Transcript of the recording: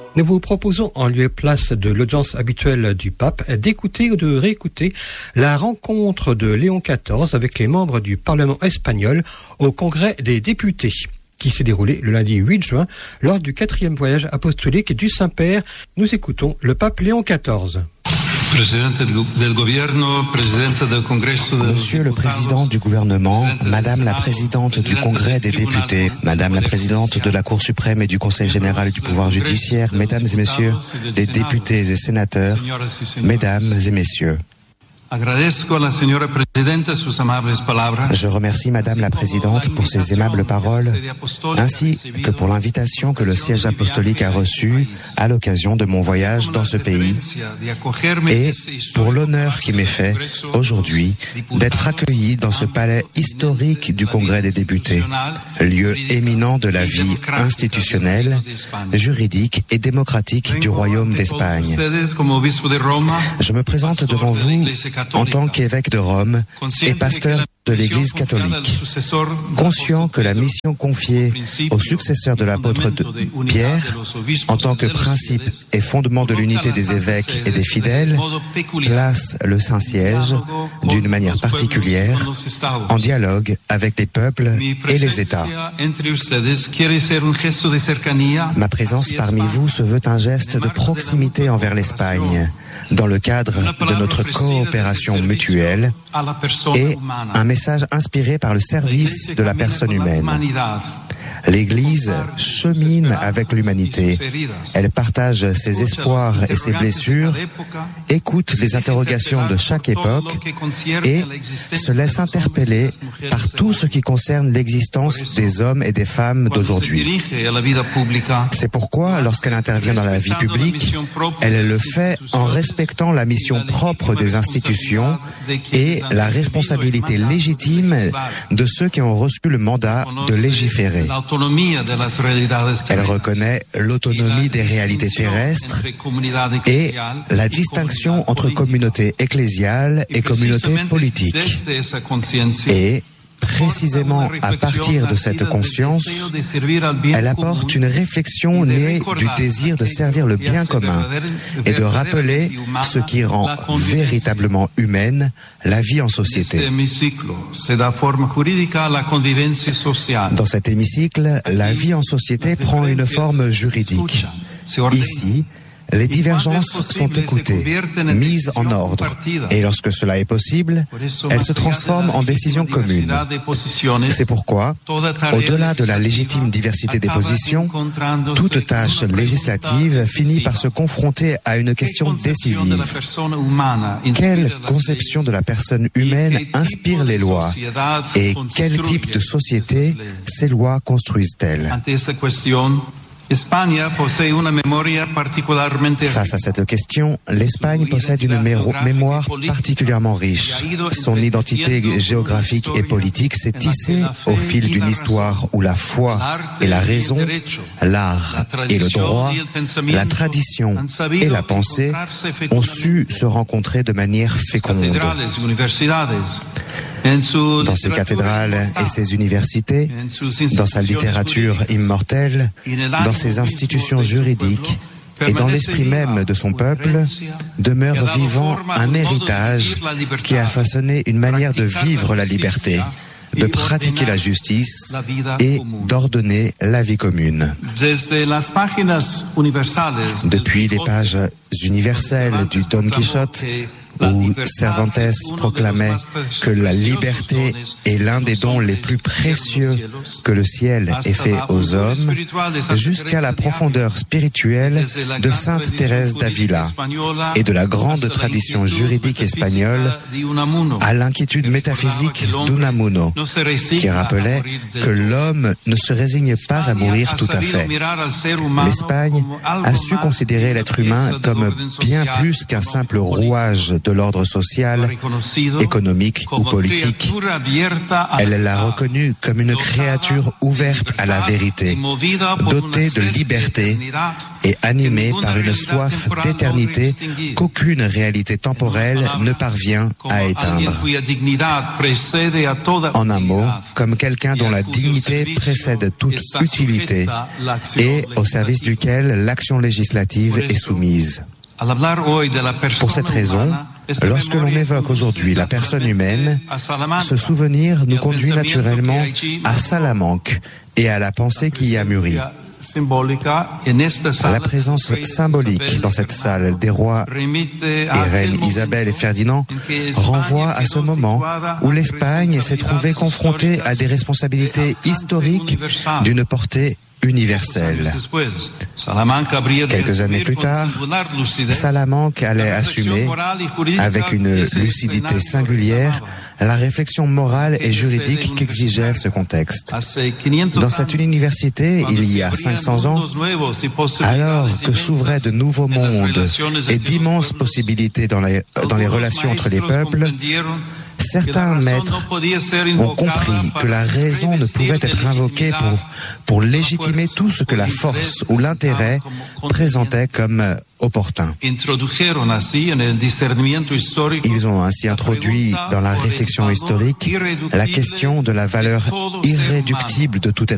Nous vous proposons, en lieu et place de l'audience habituelle du pape, d'écouter ou de réécouter la rencontre de Léon XIV avec les membres du Parlement espagnol au Congrès des députés, qui s'est déroulé le lundi 8 juin lors du 4e voyage apostolique du Saint-Père. Nous écoutons le pape Léon XIV. Monsieur le Président du gouvernement, Madame la Présidente du Congrès des députés, Madame la Présidente de la Cour suprême et du Conseil général du pouvoir judiciaire, Mesdames et Messieurs les députés et sénateurs, Mesdames et Messieurs, je remercie Madame la Présidente pour ses aimables paroles, ainsi que pour l'invitation que le siège apostolique a reçue à l'occasion de mon voyage dans ce pays, et pour l'honneur qui m'est fait aujourd'hui d'être accueilli dans ce palais historique du Congrès des députés, lieu éminent de la vie institutionnelle, juridique et démocratique du Royaume d'Espagne. Je me présente devant vous en tant qu'évêque de Rome et pasteur de l'Église catholique, conscient que la mission confiée au successeur de l'apôtre Pierre, en tant que principe et fondement de l'unité des évêques et des fidèles, place le Saint-Siège d'une manière particulière en dialogue avec les peuples et les États. Ma présence parmi vous se veut un geste de proximité envers l'Espagne, dans le cadre de notre coopération mutuelle, et un message inspiré par le service de la personne humaine. L'Église chemine avec l'humanité. Elle partage ses espoirs et ses blessures, écoute les interrogations de chaque époque et se laisse interpeller par tout ce qui concerne l'existence des hommes et des femmes d'aujourd'hui. C'est pourquoi, lorsqu'elle intervient dans la vie publique, elle le fait en respectant la mission propre des institutions et la responsabilité légitime de ceux qui ont reçu le mandat de légiférer. Elle reconnaît l'autonomie des réalités terrestres et la distinction entre communauté ecclésiale et communauté politique. Et précisément à partir de cette conscience, elle apporte une réflexion née du désir de servir le bien commun et de rappeler ce qui rend véritablement humaine la vie en société. Dans cet hémicycle, la vie en société prend une forme juridique. Ici, les divergences sont écoutées, mises en ordre, et lorsque cela est possible, elles se transforment en décisions communes. C'est pourquoi, au-delà de la légitime diversité des positions, toute tâche législative finit par se confronter à une question décisive. Quelle conception de la personne humaine inspire les lois, et quel type de société ces lois construisent-elles ? Face à cette question, l'Espagne possède une mémoire particulièrement riche. Son identité géographique et politique s'est tissée au fil d'une histoire où la foi et la raison, l'art et le droit, la tradition et la pensée ont su se rencontrer de manière féconde. Dans ses cathédrales et ses universités, dans sa littérature immortelle, dans ses institutions juridiques et dans l'esprit même de son peuple, demeure vivant un héritage qui a façonné une manière de vivre la liberté, de pratiquer la justice et d'ordonner la vie commune. Depuis les pages universelles du Don Quichotte, où Cervantes proclamait que la liberté est l'un des dons les plus précieux que le ciel ait fait aux hommes, jusqu'à la profondeur spirituelle de Sainte Thérèse d'Avila et de la grande tradition juridique espagnole à l'inquiétude métaphysique d'Unamuno, qui rappelait que l'homme ne se résigne pas à mourir tout à fait. L'Espagne a su considérer l'être humain comme bien plus qu'un simple rouage de de l'ordre social, économique ou politique. Elle l'a reconnu comme une créature ouverte à la vérité, dotée de liberté et animée par une soif d'éternité qu'aucune réalité temporelle ne parvient à éteindre. En un mot, comme quelqu'un dont la dignité précède toute utilité et au service duquel l'action législative est soumise. Pour cette raison, lorsque l'on évoque aujourd'hui la personne humaine, ce souvenir nous conduit naturellement à Salamanque et à la pensée qui y a mûri. La présence symbolique dans cette salle des rois et reines Isabelle et Ferdinand renvoie à ce moment où l'Espagne s'est trouvée confrontée à des responsabilités historiques d'une portée universelle. Quelques années plus tard, Salamanque allait assumer, avec une lucidité singulière, la réflexion morale et juridique qu'exigeait ce contexte. Dans cette université, il y a 500 ans, alors que s'ouvraient de nouveaux mondes et d'immenses possibilités dans les relations entre les peuples, certains maîtres ont compris que la raison ne pouvait être invoquée pour légitimer tout ce que la force ou l'intérêt présentait comme opportun. Ils ont ainsi introduit dans la réflexion historique la question de la valeur irréductible de tout être